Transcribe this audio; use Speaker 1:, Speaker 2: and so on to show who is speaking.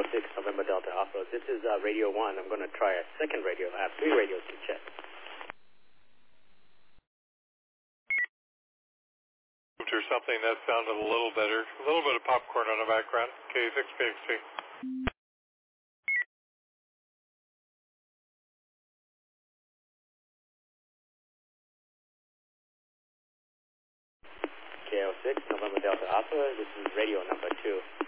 Speaker 1: KO6 November Delta Alpha. This is Radio 1. I'm going to try a second radio. I have 3 radios to check.
Speaker 2: Or something that sounded a little better. A little bit of popcorn on the background. K6 PXT.
Speaker 1: KO6 November Delta Alpha. This is radio number 2.